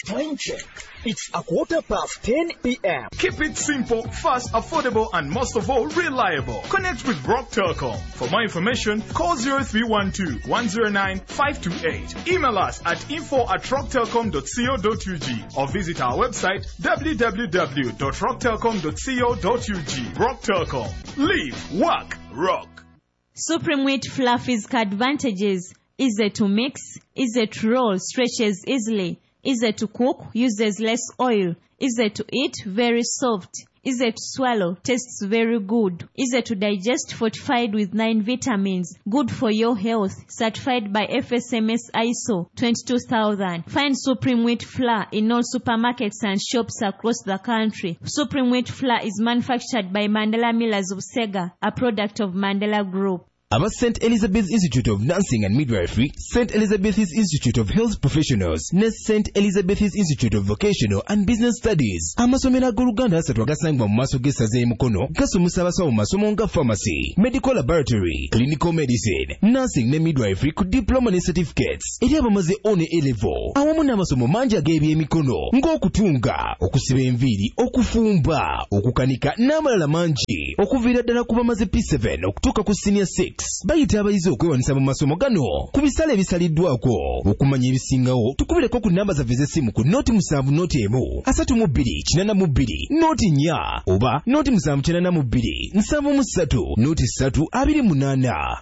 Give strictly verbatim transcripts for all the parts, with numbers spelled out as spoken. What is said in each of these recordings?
Time check. It's a quarter past ten p m Keep it simple, fast, affordable, and most of all, reliable. Connect with Rock Telecom. For more information, call zero three one two, one zero nine, five two eight. Email us at info at rock telecom dot co dot u g or visit our website w w w dot rock telecom dot co dot u g. Rock Telecom. Live, work, rock. Supreme Wheat Flour physical advantages. Easy to mix, easy to roll, stretches easily, easy to cook, uses less oil, easy to eat, very soft, easy to swallow, tastes very good, easy to digest, fortified with nine vitamins, good for your health, certified by F S M S I S O twenty-two thousand. Find Supreme Wheat Flour in all supermarkets and shops across the country. Supreme Wheat Flour is manufactured by Mandela Millers of Sega, a product of Mandela Group. Aba Saint Elizabeth's Institute of Nursing and Midwifery, Saint Elizabeth's Institute of Health Professionals, ne Saint Elizabeth's Institute of Vocational and Business Studies. Amasomero ag'Oluganda asatu agasangibwa mu maaso g'essaza e Mukono gasomesa abasawo mu masomo nga pharmacy, medical laboratory, clinical medicine, nursing ne midwifery ku diploma ne certificates eri abamaze one A-level. Awamu n'amasomo mangi ag'ebyemikono ng'okutunga, okusiba enviiri, okufumba, okukanika n'amalala mangi okuviira ddala ku bamaze P seven okutuuka ku senior six. Bayita abayizi okwewanisa mu masomo gano ku bisale ebisaliddwako. Okumanya ebisingawo tukubireko ku namba zaffe z'essimu ku noti musanvu noti emu asatu mu bbiri kinana mu bbiri noti nnya oba noti musanvu kinana mu bbiri nsanvu mu ssatu noti ssatu abiri munaana.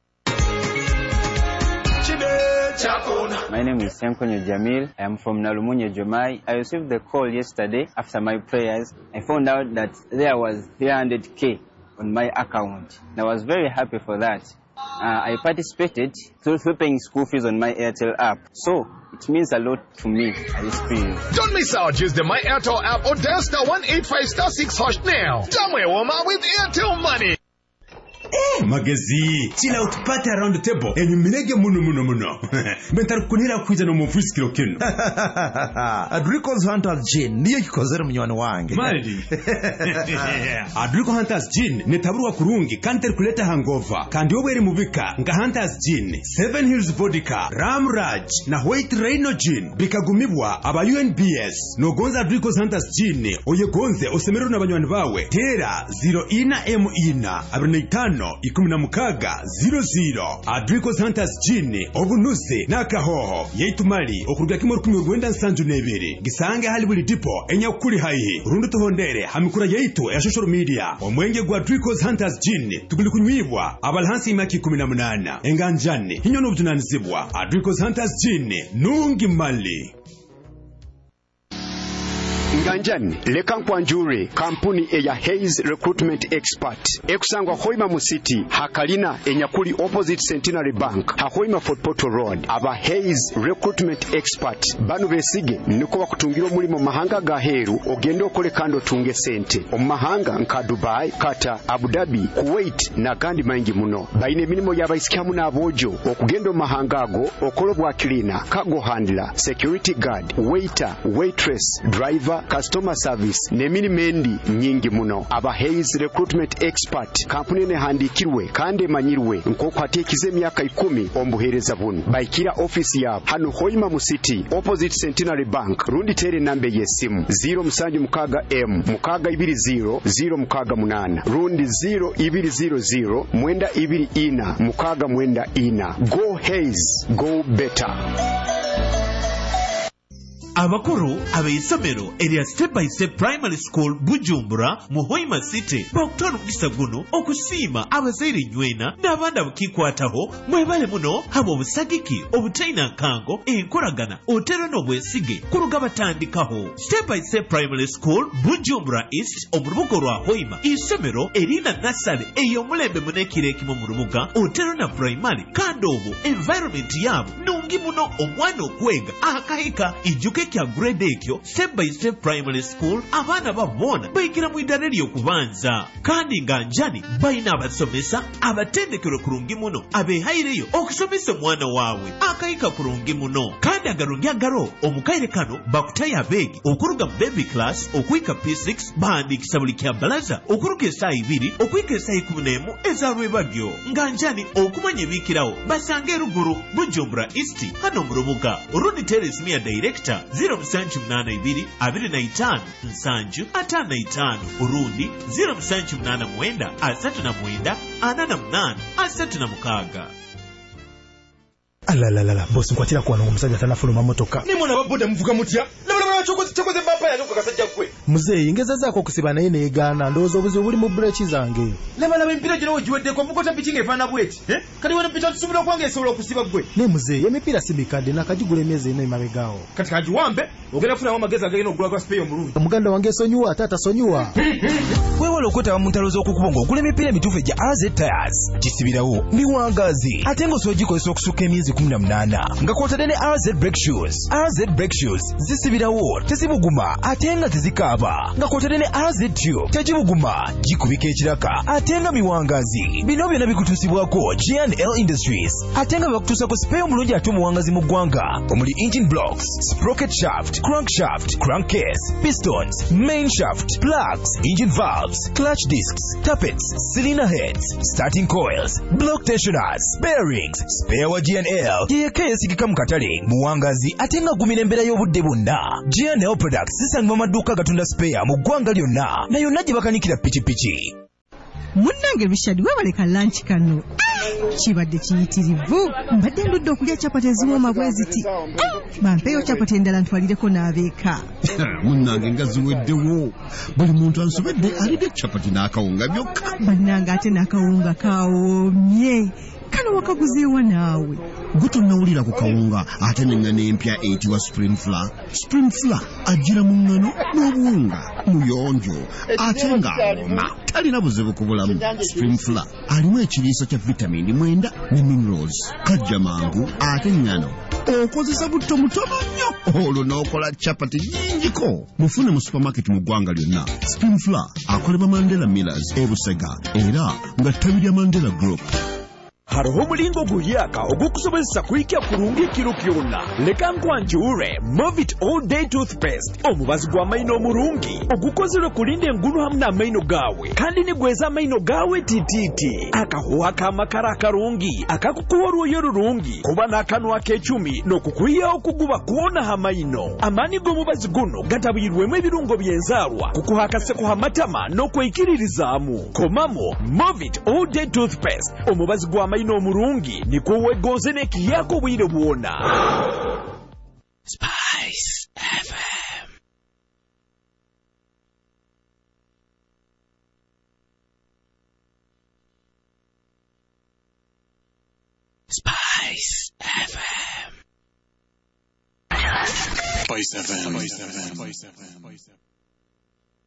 My name is Senkonyo Jamil. I am from Nalumunya Jomai. I received the call yesterday after my prayers. I found out that there was three hundred K on my account. And I was very happy for that. Uh, I participated through, through paying school fees on my Airtel app. So it means a lot to me at this period. Don't miss out. Use the My Airtel app or dial star one eight five star six hash now. Tamwe woma with Airtel Money. Eh, magezi, chill out party around the table. And you minege muno muno muno. Bentar kunira kuja no mufisi kilo kinu. Adrico's Hunters Gin, niyo kikozero mnywana wange. Maldi. Adrico Hunters Gin, netaburuwa kurungi, kanter kuleta hangover. Kandi obere mubika, nga Hunters Gin, Seven Hills Vodka, Ram Raj, na White Rhino Gin. Bikagumibwa, aba U N B S. No gonza Adrico's Hunters Gin, oye gonze, osemeru na banywan bawe. Tera, zero ina emu ina, abreneitano. Ikumina mukaga zero zero. Adrico's Hunters Gin obunuse nakahoho yaitumali okuruga kimoro kumi gwenda nsanju nebere gisange hali buli dipo enya kuri haihi rundu tuhondere hamikura yaitu ya social media omwenge gwa Adrico's Hunters Gin tuguli kunywibwa abalhansi imaki kumi na munana enganjane hinyo n'obutunanizibwa. Adrico's Hunters Gin nungi mali. Nganjani leka nkwanjure kampuni eya Hayes Recruitment Expert ekusangwa Hoima mu City hakalina enyakuli opposite Centenary Bank hahoima Fort Portal Road. Aba Hayes Recruitment Expert banu besige niko bakutungira omulimo mahanga ga heru ogende okole kando tunge sente omahanga nka Dubai, Qatar, Abu Dhabi, Kuwait na gandi mangi muno. Baine minimo yabaisikamu na abojo okugenda omahanga ago okolo bwa cleaner, cargo handler, security guard, waiter, waitress, driver, customer service nemini mendi nyingi muno. Aba Hayes Recruitment Expert kampuni ne handikirwe kandi manyirwe nkoko atekize myaka ikumi ombuhereza bunu baikira office yabo hano Hoima mu City opposite Centenary Bank. Rundi tere nambe yesimu zero musanju mukaga M mukaga ibiri zero zero mukaga munana rundi zero ibiri zero zero mwenda ibiri ina mukaga mwenda ina. Go Hayes, go better. Abakuru abeisomero area step by step primary school Bujumbura mu Hoima City bakutwala omukisa guno okusiima abazaire nywena n'abandi abakikwataho mwebale muno haba obusagiki obutaina nkango enkolagana otero n'obwesige kuruga batandikaho. Step by step primary school Bujumbura East omulubuga lwa Hoima isomero erina nasale ey'omulembe munekireki mu rubuga otero na primary kandi obwo environment yabo nungi muno omwana okwega akahika ijuke kya grade ekyo step by step primary school abaana babona bayikira mu idara ly'okubanza kandi nganjani bayina abasomesa abatendekero kurungi muno abehaireyo okusomesa mwana wawe akayika kurungi muno kandi agarungi agaro omukaire kano bakutaya abegi okuruga baby class okuika P six bandikisa buli kya balaza okuruga esaawa ibiri okuika esaawa ikumi n'emu ezalwe bagyo nganjani okumanya ebikirawo basange ruguru Bujumbura East City hano Murubuga. Urundi Terrace Mia Director zero musanju munana ibiri abiri na itanu nsanju atana itanu. Urundi zero musanju munana mwenda asatu na mwenda anana munana asatu na mukaga. Alalalala, bosi nkwatira kuwana omusajja tanafuluma motoka. Ni mwana baboda mvuga mutya? Labala chokoze chokoze bapa ya ndoka kasajja kwe. Muzeyi ingeza zako kusiba naye neegana ndozo obuzi obuli mu brechi zange. Labala empira gino ojiwedde ko mukota pitching efana bweti. Eh? Kali wana pitcha tusubira kwange esobola okusiba gwe. Ne muzeyi emipira simikadde nakajigula emyezi eno emabegawo. Kati kajiwambe ogenda kufuna amagezi agenda okugula kwa spray omulungi. Omuganda wange sonyuwa tata sonyuwa. Weewala okwetaba mu ntalo z'okukubonga ogula emipira emituufu egya R Z Tires. Kisibirawo biwangazi ate ng'osogikozesa okusuka emyezi kumi na munaana nga kwotadde ne R Z Brake Shoes. R Z Brake Shoes zisibirawo tezibuguma ate nga tezikaaba nga kwotadde ne R Z Tube tegibuguma gikubika ekiraka ate nga miwangazi. Bino byonna bikutuusibwako G and L Industries ate nga bakutuusako spray omulungi ate omuwangazi mu ggwanga omuli engine blocks, sprocket shaft, crankshaft, crankcase, pistons, main shaft, plugs, engine valves, clutch discs, tappets, cylinder heads, starting coils, block tensioners, bearings, spare wa G and L yeka yesigika mu katale muwangazi ate nga gumira embeera y'obudde bwonna. G and L Products zisangibwa maduuka gatunda spare mu ggwanga lyonna na yonna gye bakanikira pikipiki. Munnange Richard webaleka lunch kano kibadde kiyitirivu. Mbadde ndudde okulya capati eziwooma bwe ziti. Bampeeyo capati endala ntwalireko n'abeeka. Munnange nga ziweddewo. Buli muntu ansobedde alidde capati n'akawunga byokka. Bannange ate n'akawunga kawoomye. Kano wakaguzeewa naawe. Gutonnawulira ku kawunga ate n'engano empya eyitibwa Spring Flour. Spring Flour ajjira mu ngano n'obuwunga muyonjo ate ng'awooma talina buzibu ku bulamu. Spring Flour alimu ekiriisa kya vitamini mwenda ne minerals. Kajja mangu ate ngano okozesa butto mutono nnyo olwo n'okola capati nnyingiko. Mufune mu supermarket mu ggwanga lyonna. Spring Flour akolebwa Mandela Millers e Busega era nga ttabi lya Mandela Group. Haroho omulingo guyaka ogukusobozesa kuyikya kurungi kiro kyonna. Leka nkwanjure Movit All Day Toothpaste omubazi gw'amaino omulungi ogukozerwa kulinda engunu hamu n'amaino gaawe kandi nigweza amaino gaawe tititi. Akahuha k'amakara akarungi akakukuwa olwoyo olulungi kuba n'akanwa ak'ecumi n'okukuyiyawo okuguba kuwonaho amaino. Amaanyi g'omubazi guno gatabuyirwemu ebirungo by'enzaalwa kukuha akaseko amatama n'okwekiririzaamu. Komamo Movit All Day Toothpaste omubazi gw'amaino omulungi nikwo wegonze n'ekiyako obwire bwona. Spice F M. Spice F M. Spice F M. Spice F M.